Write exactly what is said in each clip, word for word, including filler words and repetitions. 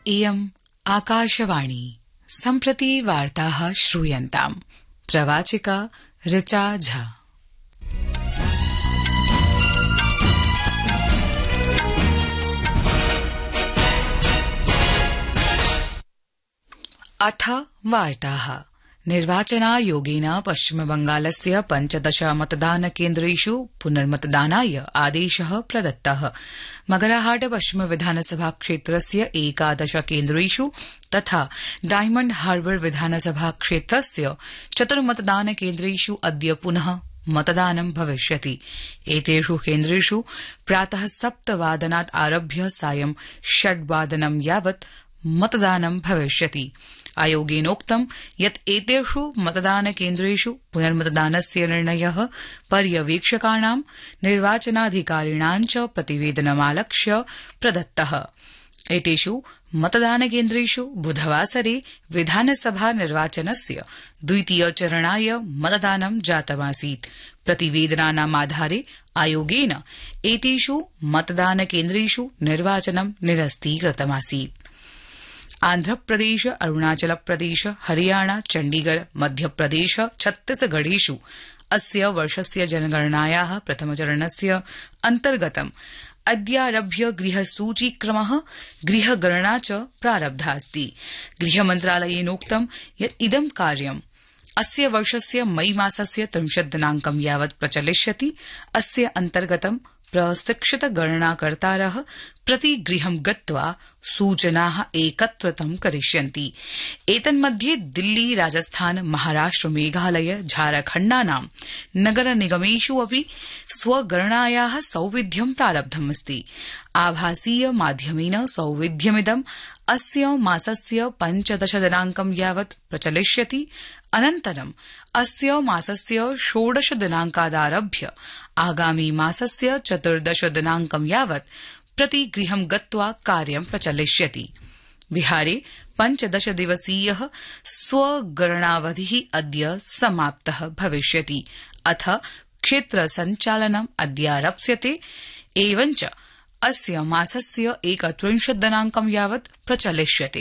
इयम् आकाशवाणी सम्प्रति वार्ताः श्रूयन्ताम्। प्रवाचिका ऋचा झा। अथ वार्ताः। निर्वाचनायोगेन पश्चिमबंगालस्य पञ्चदश मतदानकेन्द्रेषु पुनर्मतदानाय आदेशः प्रदत्तः। मगराहाट पश्चिम विधानसभा क्षेत्रस्य एकादश केन्द्रेषु तथा डायमण्ड हार्बर विधानसभा क्षेत्रस्य चतुर्मतदानकेन्द्रेषु अद्य पुनः मतदानं भविष्यति। एतेषु केन्द्रेषु प्रातः सप्तवादनात् आरभ्य सायं षड्वादनं यावत् मतदानं भविष्यति। आयोगेनोक्तं यत् एतेषु मतदानकेन्द्रेषु पुनर्मतदानस्य निर्णयः पर्यवेक्षकाणां निर्वाचनाधिकारिणां च प्रतिवेदनमालक्ष्य प्रदत्तः। एतेषु मतदानकेन्द्रेषु बुधवासरे विधानसभा निर्वाचनस्य द्वितीयचरणाय मतदानं जातमासीत्। प्रतिवेदनानामाधारे आयोगेन एतेषु मतदानकेन्द्रेषु निर्वाचनं निरस्तीकृतमासीत्। आन्ध्रप्रदेश, अरुणाचलप्रदेश, हरियाणा, चण्डीगढ़, मध्यप्रदेश, छत्तीसगढ़ेषु अस्य वर्षस्य जनगणनायाः प्रथमचरणस्य अन्तर्गतम् अद्यारभ्य गृहसूचीक्रमः गृहगणना च प्रारब्धास्ति। गृहमन्त्रालयेनोक्तं यत् इदं कार्यम् अस्य वर्षस्य मई मासस्य त्रिंशत् दिनाङ्कं यावत् प्रचलिष्यति। अस्य अन्तर्गतं प्रशिक्षित गणनाकर्तारः प्रतिगृहं गत्वा सूचनाः एकत्रितं करिष्यन्ति। एतन्मध्ये दिल्ली, राजस्थान, महाराष्ट्र, मेघालय, झारखण्डानां नगरनिगमेषु अपि स्वगणनायाः सौविध्यं प्रारब्धमस्ति। आभासीय माध्यमेन सौविध्यमिदं अस्य मासस्य पञ्चदश दिनाङ्कं यावत् प्रचलिष्यति। अनन्तरं अस्य मासस्य षोडश दिनाङ्कादारभ्य आगामी मासस्य चतुर्दश दिनाङ्कं यावत् प्रतिगृहं गत्वा कार्यं प्रचलिष्यति। बिहारे पञ्चदश दिवसीयः स्वगणनावधिः अद्य समाप्तः भविष्यति। अथ क्षेत्रसञ्चालनम् अद्यारप्स्यते। एवञ्च अस्य मासस्य एकत्रिंशत् दिनाङ्कं यावत् प्रचलिष्यते।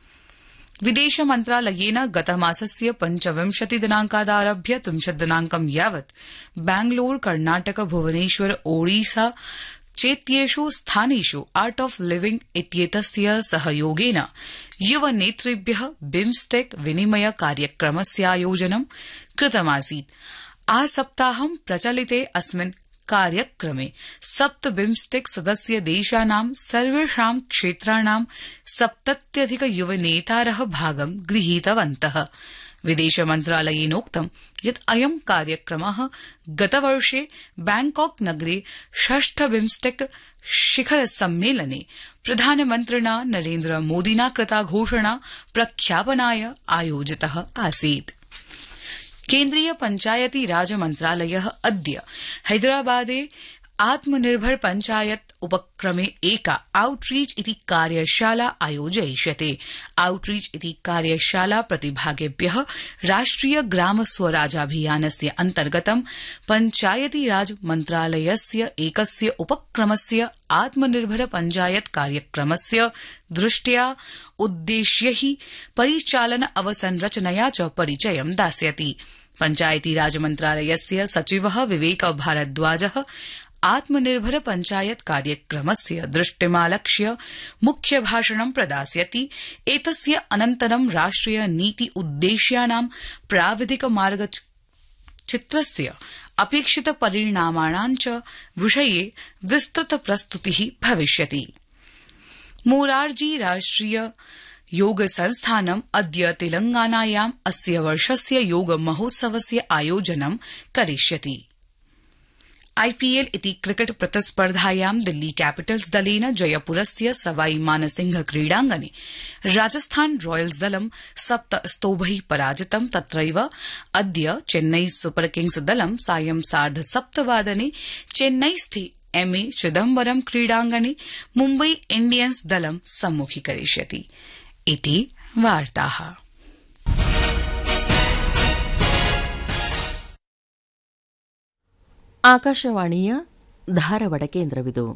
विदेश मन्त्रालयेन गतमासस्य पञ्चविंशति दिनाङ्कादारभ्य त्रिंशत् दिनाङ्कं यावत् बैंगलोर, कर्णाटक, भुवनेश्वर, ओडिशा चेत्येषु स्थानेषु आर्ट ऑफ लिविंग इत्येतस्य सहयोगेन युवनेतृभ्यः बिम्स्टेक विनिमय कार्यक्रमस्यायोजनं कृतमासीत्। आसप्ताहं प्रचलिते अस्मिन् कार्यक्रमे सप्त बिम्स्टेक सदस्य देशानां सर्वेषां क्षेत्राणां सप्तत्यधिक युवनेतारः भागं गृहीतवन्तः। विदेशमन्त्रालयेनोक्तं यत् अयं कार्यक्रमः गतवर्षे बैंकॉक नगरे षष्ठ बिम्स्टेक शिखर सम्मेलने प्रधानमन्त्रिणा नरेन्द्र मोदिना कृता घोषणा प्रख्यापनाय आयोजितः आसीत्। केन्द्रीय पञ्चायती राज मन्त्रालयः अद्य हैदराबादे आत्मनिर्भर पञ्चायत उपक्रमे एका आउटरीच इति कार्यशाला आयोजयिष्यते। आउटरीच इति कार्यशाला प्रतिभागिभ्यः राष्ट्रिय ग्राम स्वराजाभियानस्य अन्तर्गतं पञ्चायती राज मन्त्रालयस्य एकस्य उपक्रमस्य आत्मनिर्भर पञ्चायत कार्यक्रमस्य दृष्ट्या उद्देश्यैः परिचालन अवसंरचनया च परिचयं दास्यति। पञ्चायती राज मन्त्रालयस्य सचिवः विवेक भारद्वाजः आत्मनिर्भर पञ्चायत कार्यक्रमस्य दृष्टिमालक्ष्य मुख्य भाषणं प्रदास्यति। एतस्य अनन्तरं राष्ट्रिय नीति उद्देश्यानां प्राविधिक मार्गचित्रस्य अपेक्षित परिणामाणां च विषये विस्तृत प्रस्तुतिः भविष्यति। मोरारजी राष्ट्रिय योग संस्थानम् अद्य तेलंगानायाम् अस्य वर्षस्य योग महोत्सवस्य आयोजनं करिष्यति। आईपीएल इति क्रिकेट प्रतिस्पर्धायां दिल्ली कैपिटल्स दलेन जयपुरस्य सवाई मानसिंह क्रीडाङ्गणे राजस्थान रॉयल्स दलं सप्त स्तोभैः पराजितं। तत्रैव अद्य चेन्नई सुपर किंग्स दलं सायं सार्ध सप्तवादने चेन्नईस्थे एमए चिदम्बरम क्रीडाङ्गणे मुम्बई इंडियन्स दलं सम्मुखीकरिष्यति। इति वार्ताः। ಆಕಾಶವಾಣಿಯ ಧಾರವಾಡ ಕೇಂದ್ರವಿದು.